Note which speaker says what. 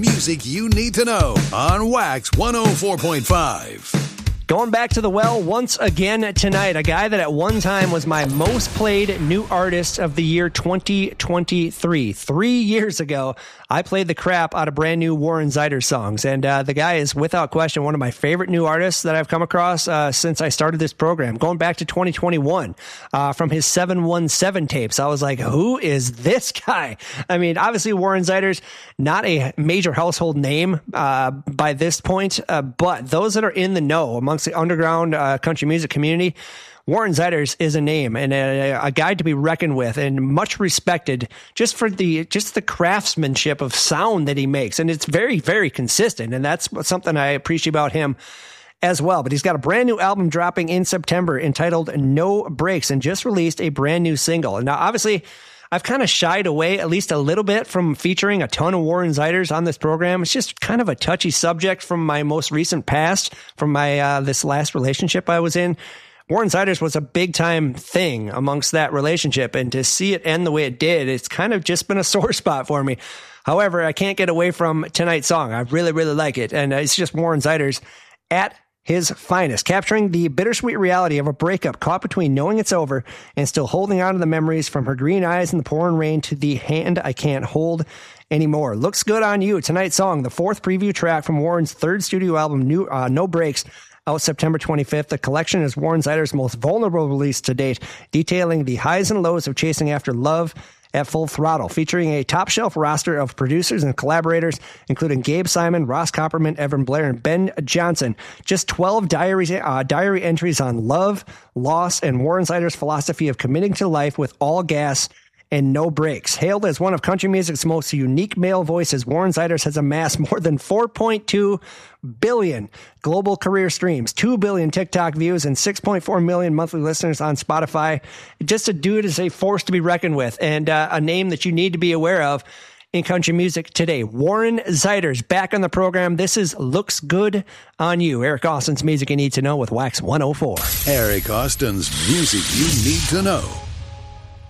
Speaker 1: Music you need to know on Wax 104.5.
Speaker 2: Going back to the well once again tonight, a guy that at one time was my most played new artist of the year 2023. 3 years ago, I played the crap out of brand new Warren Zeiders songs. And the guy is without question one of my favorite new artists that I've come across since I started this program. Going back to 2021, from his 717 tapes, I was like, who is this guy? I mean, obviously Warren Zeiders, not a major household name by this point, but those that are in the know amongst the underground country music community, Warren Zeiders is a name and a guy to be reckoned with, and much respected just for the craftsmanship of sound that he makes. And it's very, very consistent. And that's something I appreciate about him as well. But he's got a brand new album dropping in September entitled No Breaks, and just released a brand new single. And now, obviously, I've kind of shied away at least a little bit from featuring a ton of Warren Zeiders on this program. It's just kind of a touchy subject from my most recent past, from my this last relationship I was in. Warren Zeiders was a big time thing amongst that relationship, and to see it end the way it did, it's kind of just been a sore spot for me. However, I can't get away from tonight's song. I really, really like it, and it's just Warren Zeiders at his finest, capturing the bittersweet reality of a breakup caught between knowing it's over and still holding on to the memories, from her green eyes in the pouring rain to the hand I can't hold anymore. Looks Good on You, tonight's song, the fourth preview track from Warren's third studio album, No Breaks, out September 25th. The collection is Warren Zeiders' most vulnerable release to date, detailing the highs and lows of chasing after love at full throttle, featuring a top-shelf roster of producers and collaborators, including Gabe Simon, Ross Copperman, Evan Blair, and Ben Johnson. Just 12 diary entries on love, loss, and Warren Zeiders' philosophy of committing to life with all gas and no breaks. Hailed as one of country music's most unique male voices, Warren Zeiders has amassed more than 4.2 billion global career streams, 2 billion TikTok views, and 6.4 million monthly listeners on Spotify. Just a dude is a force to be reckoned with, and a name that you need to be aware of in country music today. Warren Zeiders back on the program. This is Looks Good on You. Eric Austin's Music You Need to Know with Wax 104.
Speaker 1: Eric Austin's Music You Need to Know.